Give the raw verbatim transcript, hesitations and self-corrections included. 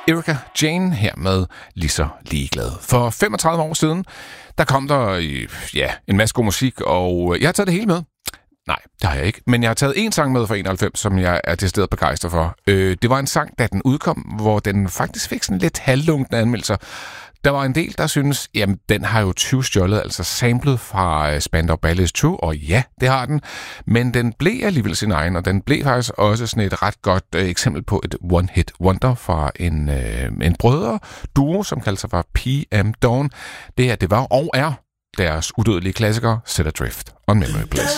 Erika Jane her med Lige så ligeglad. For femogtredive år siden, der kom der ja, en masse god musik, og jeg har taget det hele med. Nej, det har jeg ikke. Men jeg har taget en sang med fra enoghalvfems, som jeg er til stedet begejstret for. Øh, det var en sang, da den udkom, hvor den faktisk fik sådan lidt halvlunkne anmeldelser. Der var en del, der synes, jamen, den har jo tyve stjålet, altså samlet fra uh, Spandau Ballet to, og ja, det har den. Men den blev alligevel sin egen, og den blev faktisk også sådan et ret godt uh, eksempel på et one-hit wonder fra en, uh, en brødre duo, som kaldte sig for P M Dawn. Det her, det var og er deres udødelige klassiker, Set Adrift on Memory Place.